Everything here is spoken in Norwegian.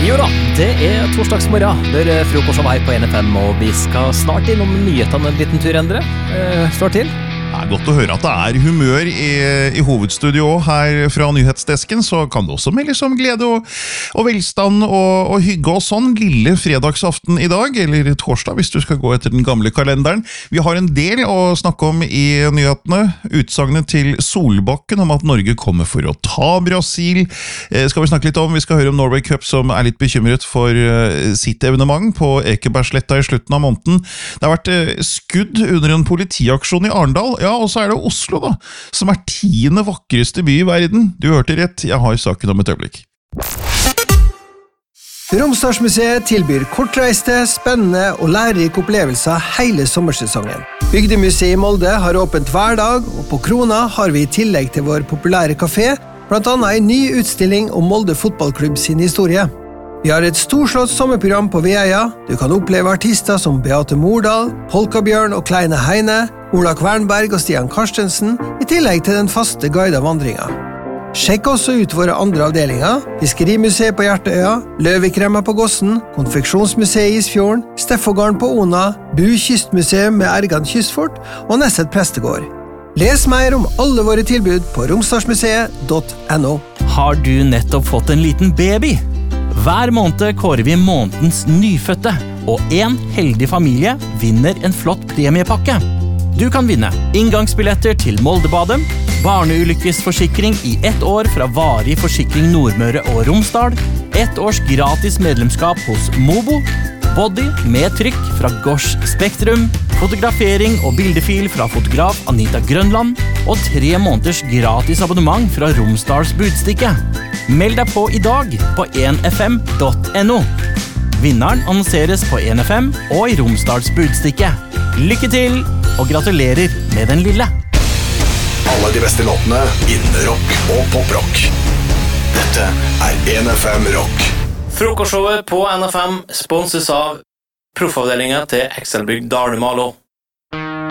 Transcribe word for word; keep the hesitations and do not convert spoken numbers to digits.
Jo da, det er torsdagsmorgen. Det er frokost av vei på N F M, og vi skal snart innom nyhetene en liten tur, Endre. Eh, står til. Det er godt å høre at det er humør i, i hovedstudio her fra nyhetsdesken, så kan det også meldes om glede og, og velstand og, og hygge og sånn lille fredagsaften i dag, eller torsdag hvis du skal gå etter den gamle kalenderen. Vi har en del å snakke om i nyhetene. Utsagnet til Solbakken om at Norge kommer for å ta Brasil eh, skal vi snakke litt om. Vi skal høre om Norway Cup, som er litt bekymret for eh, sitt evenement på Ekebergsletta i slutten av måneden. Det har vært eh, skudd under en politiaksjon i Arendal. Ja, og så er det Oslo da, som er tiende vakreste by i verden. Du hørte rett, jeg har saken om et øyeblikk. Romsdalsmuseet tilbyr kortreiste, spennende og lærerike opplevelser hele sommersesongen. Bygdemuseet i Molde har åpent hver dag, og på Krona har vi i tillegg til vår populære kafé, blant annet en ny utstilling om Molde fotballklubb sin historie. Vi har et storslått sommerprogram på Veia. Du kan oppleve artister som Beate Mordal, Polkabjørn og Kleine Heine, Ola Kvernberg og Stian Karstensen, i tillegg til den faste guidede vandringen. Sjekk også ut våre andre avdelinger: Fiskerimuseet på Hjerteøya, Løvikremma på Gossen, Konfeksjonsmuseet i Isfjorden, Steffogården på Ona, Bu Kystmuseum med Ergan Kystfort og Nesset Prestegård. Les mer om alle våre tilbud på romsdalsmuseet punktum no. Har du nettopp fått en liten baby? Hver måned kårer vi månedens nyfødte, og en heldig familie vinner en flott premiepakke. Du kan vinne inngangsbilletter til Moldebadet, barneulykkesforsikring i ett år fra Varig Forsikring Nordmøre og Romsdal, ett års gratis medlemskap hos Mobo, body med trykk fra Gosh Spektrum, fotografering og bildefil fra fotograf Anita Grønland, og tre måneders gratis abonnement fra Romsdals Budstikke. Meld deg på i dag på en f m punktum no. Vinneren annonseres på en f m og i Romsdals Budstikke. Lykke til, og gratulerer med den lille. Alle de beste låtene innen rock og poprock. Dette er en f m Rock. Frokostshowet på N F M sponses av proffavdelingen til Excelbygg Dalmalo.